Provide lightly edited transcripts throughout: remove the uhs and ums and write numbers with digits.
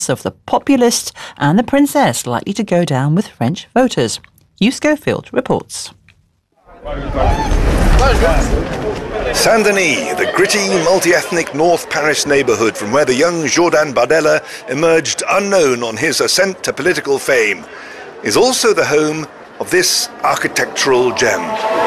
of the populist and the princess likely to go down with French voters. Hugh Schofield reports. Saint-Denis, the gritty, multi-ethnic North Paris neighbourhood from where the young Jordan Bardella emerged unknown on his ascent to political fame, is also the home of this architectural gem.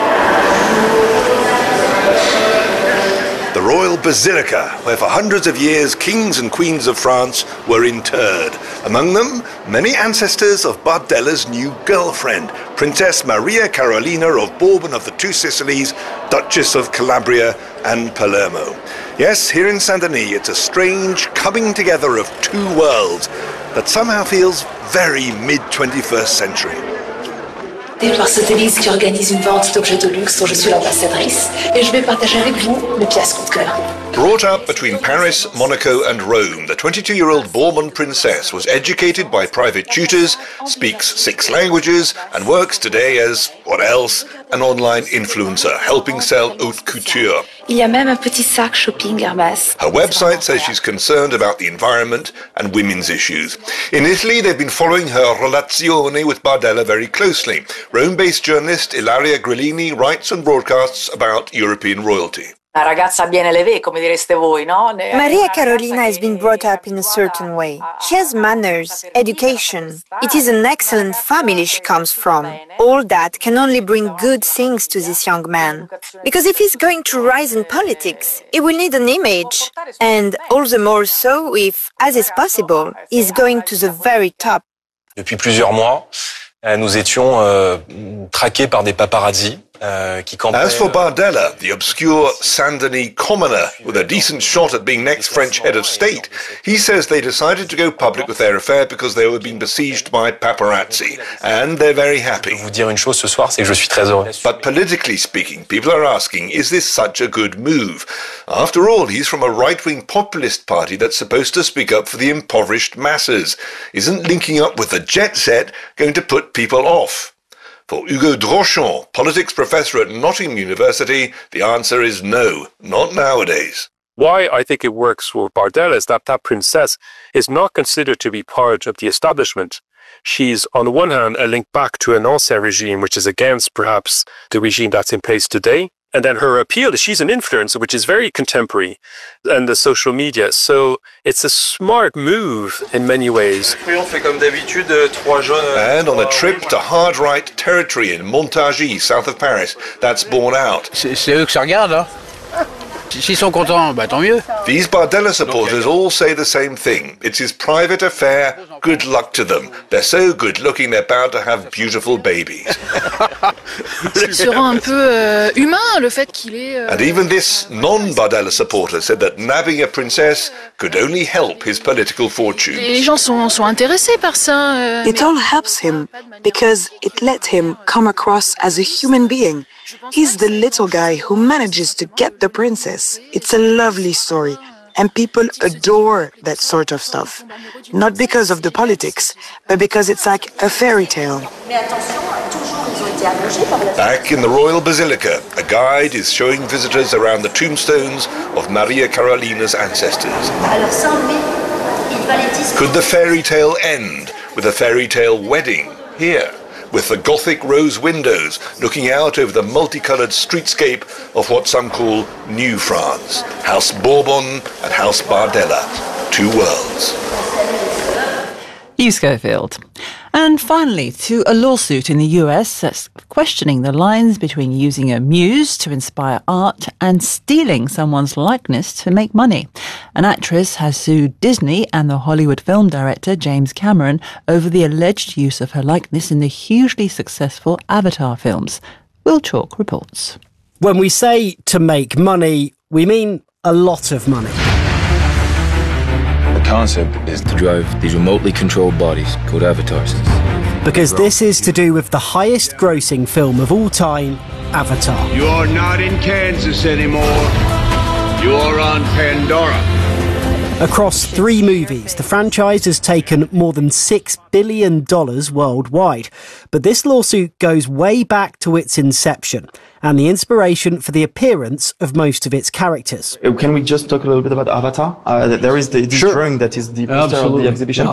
The Royal Basilica, where for hundreds of years kings and queens of France were interred. Among them, many ancestors of Bardella's new girlfriend, Princess Maria Carolina of Bourbon of the Two Sicilies, Duchess of Calabria and Palermo. Yes, here in Saint-Denis, it's a strange coming together of two worlds that somehow feels very mid-21st century. Sotheby's qui organise une vente d'objets de luxe dont je suis l'ambassadrice et je vais partager avec vous mes pièces coup de cœur. Brought up between Paris, Monaco and Rome, the 22-year-old Bourbon princess was educated by private tutors, speaks 6 languages and works today as, what else, an online influencer, helping sell haute couture. Il y a même un petit sac shopping Hermès. Her website says she's concerned about the environment and women's issues. In Italy, they've been following her relazione with Bardella very closely. Rome-based journalist Ilaria Grillini writes and broadcasts about European royalty. Maria Carolina has been brought up in a certain way. She has manners, education. It is an excellent family she comes from. All that can only bring good things to this young man. Because if he's going to rise in politics, he will need an image. And all the more so if, as is possible, he's going to the very top. Depuis plusieurs mois, nous étions traqués par des paparazzi. As for Bardella, the obscure Saint-Denis commoner with a decent shot at being next French head of state, he says they decided to go public with their affair because they were being besieged by paparazzi, and they're very happy. Vous dire une chose ce soir, c'est que je suis très heureux. But politically speaking, people are asking, is this such a good move? After all, he's from a right-wing populist party that's supposed to speak up for the impoverished masses. Isn't linking up with the jet set going to put people off? For Hugo Drochon, politics professor at Nottingham University, the answer is no, not nowadays. Why I think it works for Bardella is that princess is not considered to be part of the establishment. She's, on the one hand, a link back to an ancien regime, which is against, perhaps, the regime that's in place today. And then her appeal is she's an influencer, which is very contemporary, and the social media. So it's a smart move in many ways. And on a trip to hard right territory in Montargis, south of Paris, that's borne out. C'est eux que ça regarde, hein? S'ils sont contents, bah tant mieux. These Bardella supporters all say the same thing. It's his private affair. Good luck to them. They're so good looking they're bound to have beautiful babies. Se rend un peu humain le fait qu'il est. And even this non-Bardella supporter said that nabbing a princess could only help his political fortunes. Les gens sont intéressés par ça. It all helps him because it lets him come across as a human being. He's the little guy who manages to get the princess. It's a lovely story, and people adore that sort of stuff. Not because of the politics, but because it's like a fairy tale. Back in the Royal Basilica, a guide is showing visitors around the tombstones of Maria Carolina's ancestors. Could the fairy tale end with a fairy tale wedding here, with the Gothic rose windows looking out over the multicoloured streetscape of what some call New France? House Bourbon and House Bardella, two worlds. Hugh Schofield. And finally, to a lawsuit in the US that's questioning the lines between using a muse to inspire art and stealing someone's likeness to make money. An actress has sued Disney and the Hollywood film director James Cameron over the alleged use of her likeness in the hugely successful Avatar films. Will Chalk reports. When we say to make money, we mean a lot of money. The concept is to drive these remotely controlled bodies called avatars. Because this is to do with the highest grossing film of all time, Avatar. You're not in Kansas anymore. You're on Pandora. Across 3 movies, the franchise has taken more than $6 billion worldwide. But this lawsuit goes way back to its inception and the inspiration for the appearance of most of its characters. Can we just talk a little bit about Avatar? There is this drawing that is the poster of the exhibition.